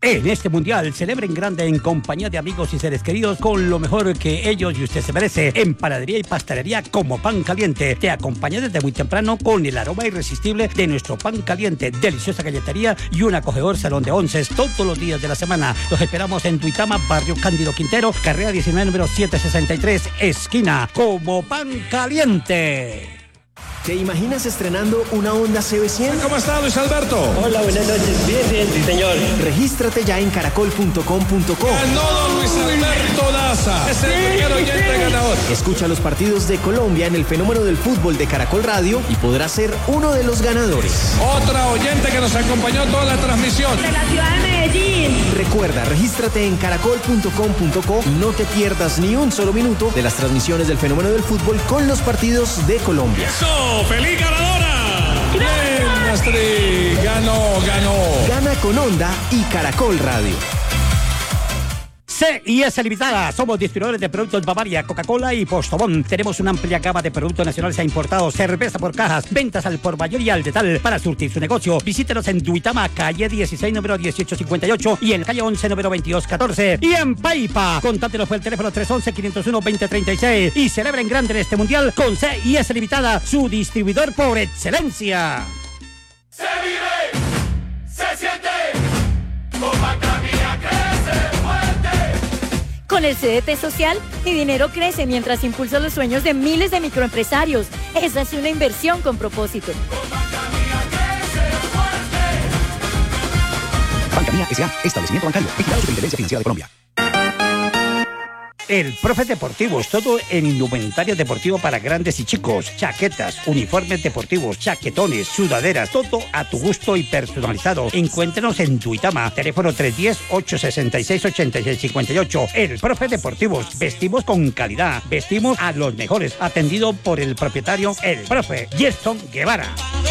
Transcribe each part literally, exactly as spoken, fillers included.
En este mundial, celebren grande en compañía de amigos y seres queridos con lo mejor que ellos y usted se merece. En panadería y pastelería como Pan Caliente. Te acompaña desde muy temprano con el aroma irresistible de nuestro pan caliente, deliciosa galletería y un acogedor salón de onces todos los días de la semana. Los esperamos en Duitama, barrio Cándido Quintero, carrera diecinueve, número setecientos sesenta y tres, esquina como Pan Caliente. ¿Te imaginas estrenando una Honda C B cien? ¿Cómo está, Luis Alberto? Hola, buenas noches. Bien, bien, sí, señor. Regístrate ya en caracol punto com punto co. ¡Ganó don Luis Alberto Daza! Es el primer oyente ganador. Escucha los partidos de Colombia en el fenómeno del fútbol de Caracol Radio y podrás ser uno de los ganadores. Otra oyente que nos acompañó toda la transmisión. De la ciudad de Medellín. Recuerda, regístrate en caracol punto com punto co y no te pierdas ni un solo minuto de las transmisiones del fenómeno del fútbol con los partidos de Colombia. ¡Eso! ¡Feliz ganadora! ¡Bien, Astrid! ¡Ganó, ganó! Gana con Honda y Caracol Radio. C I S Limitada. Somos distribuidores de productos Bavaria, Coca-Cola y Postobón. Tenemos una amplia gama de productos nacionales e importados, cerveza por cajas, ventas al por mayor y al detal. Para surtir su negocio, visítenos en Duitama, calle dieciséis, número dieciocho cincuenta y ocho y en calle once, número veintidós catorce. Y en Paipa, contáctenos por el teléfono tres once, quinientos uno, veinte treinta y seis y celebren grande este mundial con C I S Limitada, su distribuidor por excelencia. Se vive, se siente, Copacabana crece fuerte. Con el C D T social, mi dinero crece mientras impulso los sueños de miles de microempresarios. Esa es una inversión con propósito. Copacabana crece fuerte. Banca Mía S A, establecimiento bancario, vigilado Superintendencia Financiera de Colombia. El Profe Deportivos, todo en indumentario deportivo para grandes y chicos, chaquetas, uniformes deportivos, chaquetones, sudaderas, todo a tu gusto y personalizado. Encuéntrenos en Duitama, teléfono tres uno cero, ocho seis seis, ocho seis cinco ocho. El Profe Deportivos, vestimos con calidad, vestimos a los mejores, atendido por el propietario, el Profe Gerson Guevara.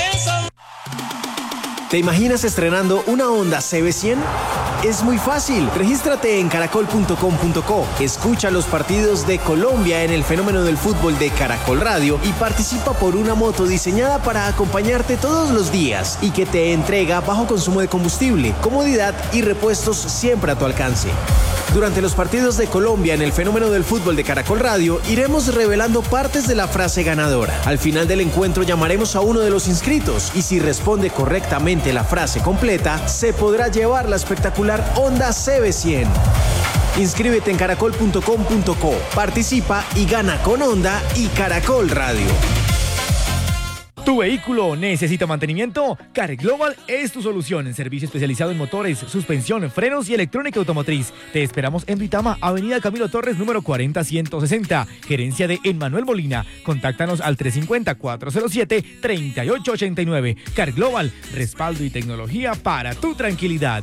¿Te imaginas estrenando una Honda C B cien? Es muy fácil. Regístrate en caracol punto com punto co. Escucha los partidos de Colombia en el fenómeno del fútbol de Caracol Radio y participa por una moto diseñada para acompañarte todos los días y que te entrega bajo consumo de combustible, comodidad y repuestos siempre a tu alcance. Durante los partidos de Colombia en el fenómeno del fútbol de Caracol Radio, iremos revelando partes de la frase ganadora. Al final del encuentro llamaremos a uno de los inscritos y si responde correctamente la frase completa, se podrá llevar la espectacular Honda C B cien. Inscríbete en caracol punto com punto co, participa y gana con Honda y Caracol Radio. ¿Tu vehículo necesita mantenimiento? Car Global es tu solución en servicio especializado en motores, suspensión, frenos y electrónica automotriz. Te esperamos en Duitama, avenida Camilo Torres, número cuarenta ciento sesenta. Gerencia de Emmanuel Molina. Contáctanos al tres cinco cero, cuatro cero siete, tres ocho ocho nueve. Car Global, respaldo y tecnología para tu tranquilidad.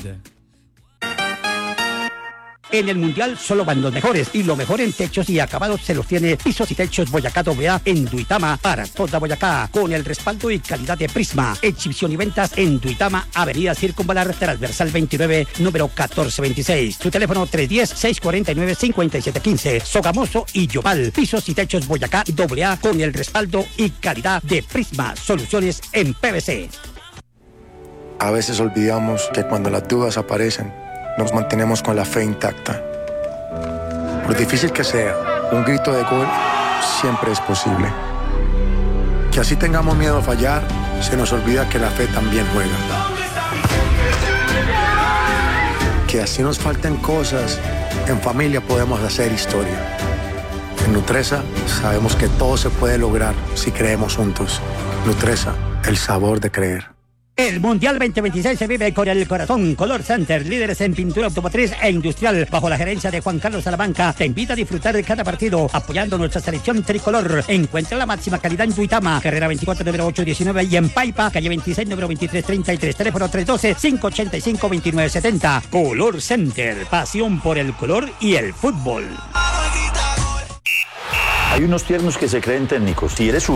En el Mundial solo van los mejores y lo mejor en techos y acabados se los tiene Pisos y Techos Boyacá doble A en Duitama para toda Boyacá con el respaldo y calidad de Prisma. Exhibición y ventas en Duitama, avenida Circunvalar, transversal veintinueve, número catorce veintiséis. Su teléfono tres uno cero, seis cuatro nueve, cinco siete uno cinco. Sogamoso y Yopal. Pisos y Techos Boyacá doble A con el respaldo y calidad de Prisma. Soluciones en P V C. A veces olvidamos que cuando las dudas aparecen, nos mantenemos con la fe intacta. Por difícil que sea, un grito de gol siempre es posible. Que así tengamos miedo a fallar, se nos olvida que la fe también juega. Que así nos falten cosas, en familia podemos hacer historia. En Nutresa sabemos que todo se puede lograr si creemos juntos. Nutresa, el sabor de creer. El Mundial veinte veintiséis se vive con el corazón. Color Center, líderes en pintura automotriz e industrial, bajo la gerencia de Juan Carlos Salamanca, te invita a disfrutar de cada partido, apoyando nuestra selección tricolor. Encuentra la máxima calidad en Duitama, carrera veinticuatro, número ocho diecinueve y en Paipa, calle veintiséis, número veintitrés treinta y tres, teléfono tres uno dos, cinco ocho cinco, dos nueve siete cero. Color Center, pasión por el color y el fútbol. Hay unos tiernos que se creen técnicos. Si eres